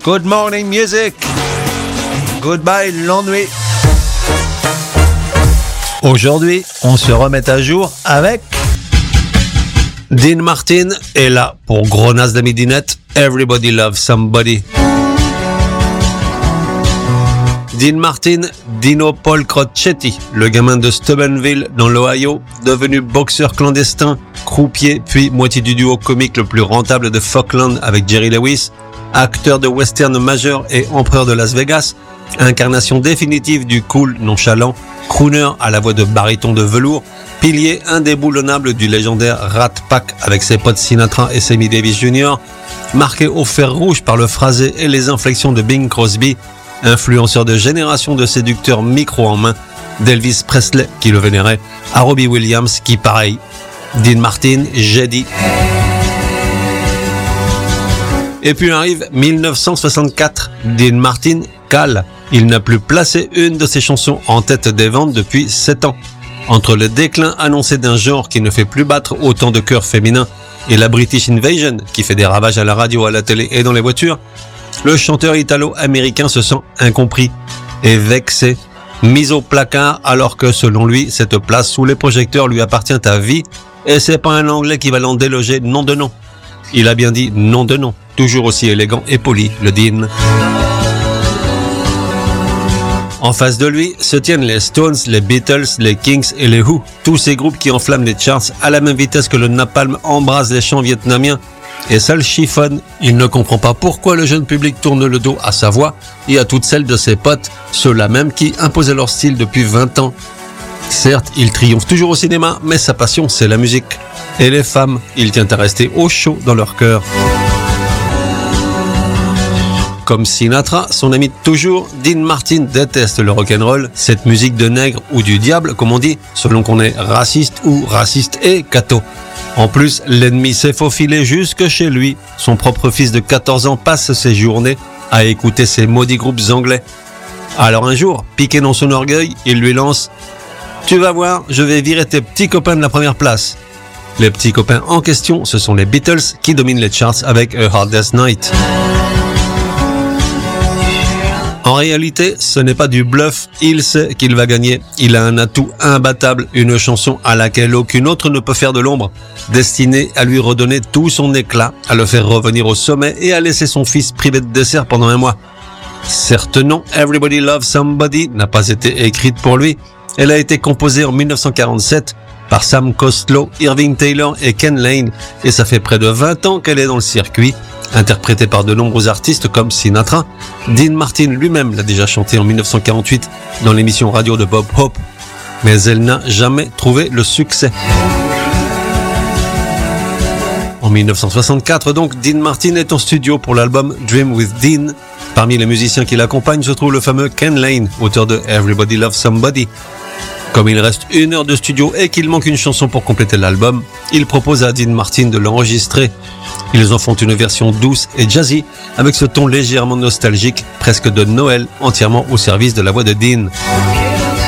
Good morning music. Goodbye l'ennui. Aujourd'hui, on se remet à jour avec Dean Martin et là pour Gros Nas de Midinette, Everybody Loves Somebody. Dean Martin, Dino Paul Crocetti, le gamin de Steubenville dans l'Ohio, devenu boxeur clandestin, croupier, puis moitié du duo comique le plus rentable de Falkland avec Jerry Lewis, acteur de western majeur et empereur de Las Vegas, incarnation définitive du cool nonchalant, crooner à la voix de baryton de velours, pilier indéboulonnable du légendaire Rat Pack avec ses potes Sinatra et Sammy Davis Jr., marqué au fer rouge par le phrasé et les inflexions de Bing Crosby, influenceur de génération de séducteurs micro en main, d'Elvis Presley qui le vénérait, à Robbie Williams qui pareil, Dean Martin, j'ai dit. Et puis arrive 1964, Dean Martin cale. Il n'a plus placé une de ses chansons en tête des ventes depuis 7 ans. Entre le déclin annoncé d'un genre qui ne fait plus battre autant de cœurs féminins et la British Invasion qui fait des ravages à la radio, à la télé et dans les voitures, le chanteur italo-américain se sent incompris et vexé, mis au placard alors que selon lui, cette place sous les projecteurs lui appartient à vie et c'est pas un anglais qui va l'en déloger nom de nom. Il a bien dit nom de nom, toujours aussi élégant et poli, le Dean. En face de lui se tiennent les Stones, les Beatles, les Kings et les Who, tous ces groupes qui enflamment les charts à la même vitesse que le napalm embrase les champs vietnamiens. Et ça le chiffonne, il ne comprend pas pourquoi le jeune public tourne le dos à sa voix et à toutes celles de ses potes, ceux-là même qui imposaient leur style depuis 20 ans. Certes, il triomphe toujours au cinéma, mais sa passion c'est la musique. Et les femmes, il tient à rester au chaud dans leur cœur. Comme Sinatra, son ami de toujours, Dean Martin déteste le rock'n'roll, cette musique de nègre ou du diable, comme on dit, selon qu'on est raciste ou raciste et catho. En plus, l'ennemi s'est faufilé jusque chez lui. Son propre fils de 14 ans passe ses journées à écouter ces maudits groupes anglais. Alors un jour, piqué dans son orgueil, il lui lance « Tu vas voir, je vais virer tes petits copains de la première place ». Les petits copains en question, ce sont les Beatles qui dominent les charts avec A Hard Day's Night. En réalité, ce n'est pas du bluff, il sait qu'il va gagner. Il a un atout imbattable, une chanson à laquelle aucune autre ne peut faire de l'ombre, destinée à lui redonner tout son éclat, à le faire revenir au sommet et à laisser son fils privé de dessert pendant un mois. Certes non, Everybody Loves Somebody n'a pas été écrite pour lui. Elle a été composée en 1947 par Sam Costlow, Irving Taylor et Ken Lane, et ça fait près de 20 ans qu'elle est dans le circuit. Interprétée par de nombreux artistes comme Sinatra, Dean Martin lui-même l'a déjà chantée en 1948 dans l'émission radio de Bob Hope, mais elle n'a jamais trouvé le succès. En 1964 donc, Dean Martin est en studio pour l'album Dream with Dean. Parmi les musiciens qui l'accompagnent se trouve le fameux Ken Lane, auteur de Everybody Loves Somebody. Comme il reste 1 heure de studio et qu'il manque une chanson pour compléter l'album, il propose à Dean Martin de l'enregistrer. Ils en font une version douce et jazzy, avec ce ton légèrement nostalgique, presque de Noël, entièrement au service de la voix de Dean.